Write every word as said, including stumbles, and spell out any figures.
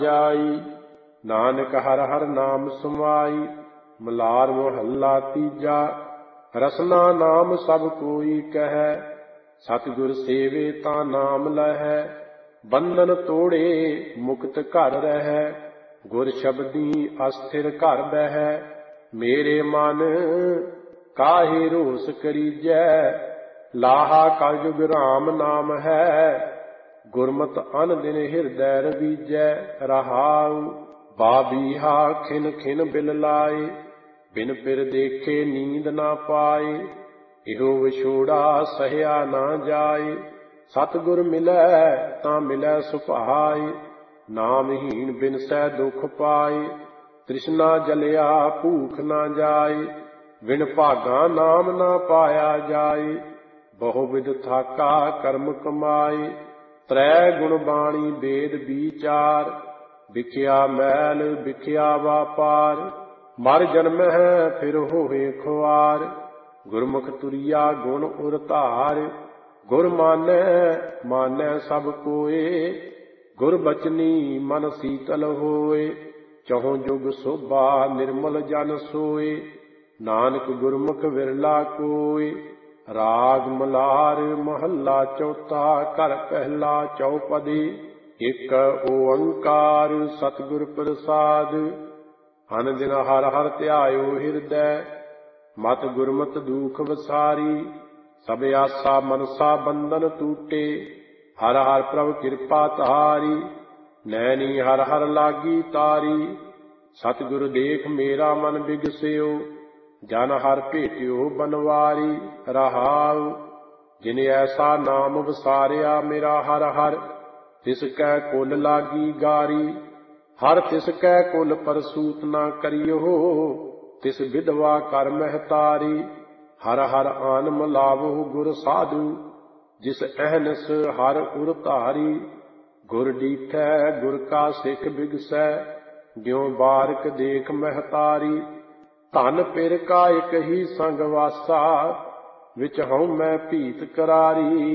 ਜਾਈ। ਨਾਨਕ ਹਰ ਹਰ ਨਾਮ ਸਮਾਈ, ਮਲਾਰ ਮਹੱਲਾ ਤੀਜਾ। ਰਸਨਾ ਨਾਮ ਸਭ ਕੋਈ ਕਹੈ, ਸਤਿਗੁਰ ਸੇਵੇ ਤਾਂ ਨਾਮ ਲਹੈ। ਬੰਧਨ ਤੋੜੇ ਮੁਕਤ ਘਰ ਰਹੈ, ਗੁਰ ਸ਼ਬਦੀ ਅਸਥਿਰ ਘਰ ਬਹਿ। ਮੇਰੇ ਮਨ ਕਾਹੇ ਰੋਸ ਕਰੀਜੈ, ਲਾਹਾ ਕਲਯੁਗ ਰਾਮ ਨਾਮ ਹੈ। ਗੁਰਮਤਿ ਅਨ ਦਿਨ ਹਿਰਦੈ ਰਵੀਜੈ, ਰਹਾਉ ਬਾਬੀਹਾ ਖਿਨ ਖਿਨ ਬਿਲ ਲਾਏ। ਬਿਨ ਪਿਰ ਦੇਖੇ ਨੀਂਦ ਨਾ ਪਾਏ, ਇਹੋ ਵਿਛੋੜਾ ਸਹਿਆ ਨਾ ਜਾਏ। ਸਤਿਗੁਰ ਮਿਲੈ ਤਾਂ ਮਿਲੈ ਸੁਭਾਏ, ਨਾਮਹੀਨ ਬਿਨਸੈ ਦੁਖ ਪਾਏ। ਤ੍ਰਿਸ਼ਨਾ ਜਲਿਆ ਭੂਖ ਨਾ ਜਾਏ, ਵਿਣ ਭਾਗਾ ਨਾਮ ਨਾ ਪਾਇਆ ਜਾਏ। ਬਹੁ ਵਿਧ ਥਾਕਾ ਕਰਮ ਕਮਾਏ, ਤ੍ਰੈ ਗੁਣ ਬਾਣੀ ਵੇਦ ਵਿਚਾਰ। ਵਿਖਿਆ ਮੈਲ ਵਿਖਿਆ ਵਾਪਾਰ, ਮਰ ਜਨਮਹਿ ਫਿਰ ਹੋਏ ਖੁਆਰ। ਗੁਰਮੁਖ ਤੁਰਿਆ ਗੁਣ ਉਰ ਧਾਰ, ਗੁਰ ਮਾਨੈ ਮਾਨੈ ਸਭ ਕੋਏ। ਗੁਰ ਬਚਨੀ ਮਨ ਸੀਤਲ ਹੋਏ, ਚਹੁ ਜੁਗ ਸੋਭਾ ਨਿਰਮਲ ਜਨ ਸੋਏ। ਨਾਨਕ ਗੁਰਮੁਖ ਵਿਰਲਾ ਕੋਇ, ਰਾਗ ਮਲਾਰ ਮਹੱਲਾ ਚੌਥਾ। ਘਰ ਪਹਿਲਾ ਚੌਪਦੀ, ਇਕ ਓੰਕਾਰ ਸਤਿਗੁਰ ਪ੍ਰਸਾਦ। ਅਨ ਦਿਨ ਹਰ ਹਰ ਧਿਆਇਓ ਹਿਰਦੈ, ਮਤ ਗੁਰਮਤਿ ਦੂਖ ਵਸਾਰੀ। ਸਭ ਆਸਾ ਮਨਸਾ ਬੰਧਨ ਟੂਟੇ, ਹਰ ਹਰ ਪ੍ਰਭ ਕਿਰਪਾ ਧਾਰੀ। ਨੈਣੀ ਹਰ ਹਰ ਲਾਗੀ ਤਾਰੀ, ਸਤਿਗੁਰ ਦੇਖ ਮੇਰਾ ਮਨ ਬਿਗਸਿਓ। ਜਨ ਹਰ ਭੇਟਿਓ ਬਨਵਾਰੀ, ਰਹਾਉ ਜਿਨ ਐਸਾ ਨਾਮ ਵਸਾਰਿਆ ਮੇਰਾ ਹਰ ਹਰ। ਤਿਸ ਕੈ ਕੁਲ ਲਾਗੀ ਗਾਰੀ, ਹਰ ਤਿਸ ਕੈ ਕੁਲ ਪਰਸੂਤ ਨਾ ਕਰਿਓ। ਤਿਸ ਵਿਧਵਾ ਕਰ ਮਹਿਤਾਰੀ, ਹਰ ਹਰ ਆਨ ਮਿਲਾਵੋ ਗੁਰ ਸਾਧੂ। ਜਿਸ ਅਹਨਸ ਹਰ ਉਰ ਧਾਰੀ, ਗੁਰ ਡੀਠੈ ਗੁਰ ਕਾ ਸਿੱਖ ਬਿਗਸੈ। ਜਿਉ ਬਾਰਕ ਦੇਖ ਮਹਿਤਾਰੀ, ਧਨ ਪਿਰ ਕਾ ਇਕ ਹੀ ਸੰਗ ਵਾਸਾ। ਵਿਚ ਹਉ ਮੈਂ ਭੀਤ ਕਰਾਰੀ।